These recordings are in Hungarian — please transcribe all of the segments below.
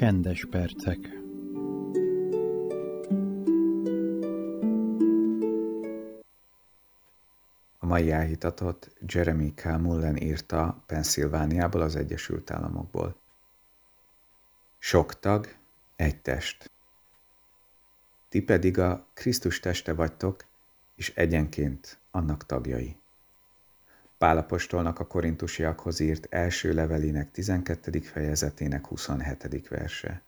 Csendes percek. A mai áhítatot Jeremy K. Mullen írta Pennsylvániából, az Egyesült Államokból. Sok tag, egy test. Ti pedig a Krisztus teste vagytok, és egyenként annak tagjai. Pál apostolnak a korintusiakhoz írt első levelének 12. fejezetének 27. verse.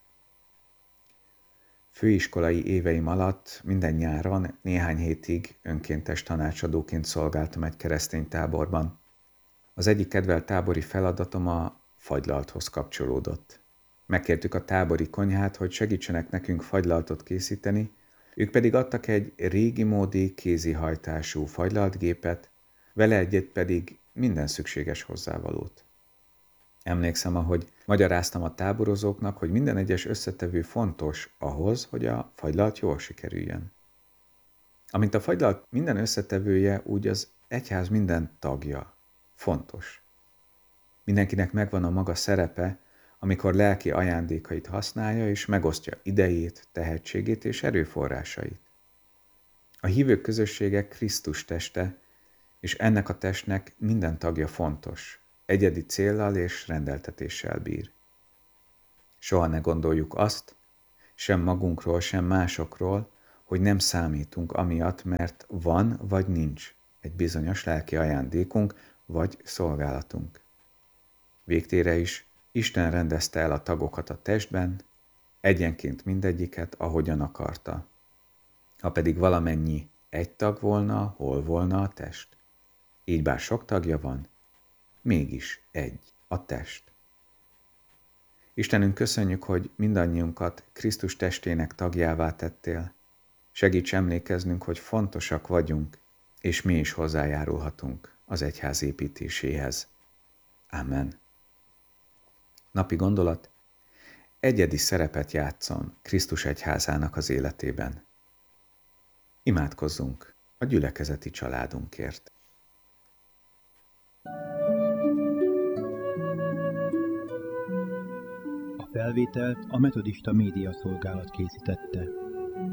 Főiskolai éveim alatt minden nyáron néhány hétig önkéntes tanácsadóként szolgáltam egy keresztény táborban. Az egyik kedvelt tábori feladatom a fagylalthoz kapcsolódott. Megkértük a tábori konyhát, hogy segítsenek nekünk fagylaltot készíteni, ők pedig adtak egy régi módi kézihajtású fagylaltgépet, vele együtt pedig minden szükséges hozzávalót. Emlékszem, ahogy magyaráztam a táborozóknak, hogy minden egyes összetevő fontos ahhoz, hogy a fagylalt jól sikerüljön. Amint a fagylalt minden összetevője, úgy az egyház minden tagja fontos. Mindenkinek megvan a maga szerepe, amikor lelki ajándékait használja és megosztja idejét, tehetségét és erőforrásait. A hívők közössége Krisztus teste, és ennek a testnek minden tagja fontos, egyedi céllal és rendeltetéssel bír. Soha ne gondoljuk azt, sem magunkról, sem másokról, hogy nem számítunk amiatt, mert van vagy nincs egy bizonyos lelki ajándékunk vagy szolgálatunk. Végtére is Isten rendezte el a tagokat a testben, egyenként mindegyiket, ahogyan akarta. Ha pedig valamennyi egy tag volna, hol volna a test? Így bár sok tagja van, mégis egy a test. Istenünk, köszönjük, hogy mindannyiunkat Krisztus testének tagjává tettél. Segíts emlékeznünk, hogy fontosak vagyunk, és mi is hozzájárulhatunk az egyház építéséhez. Amen. Napi gondolat: egyedi szerepet játszon Krisztus egyházának az életében. Imádkozzunk a gyülekezeti családunkért. A felvételt a Metodista Média Szolgálat készítette.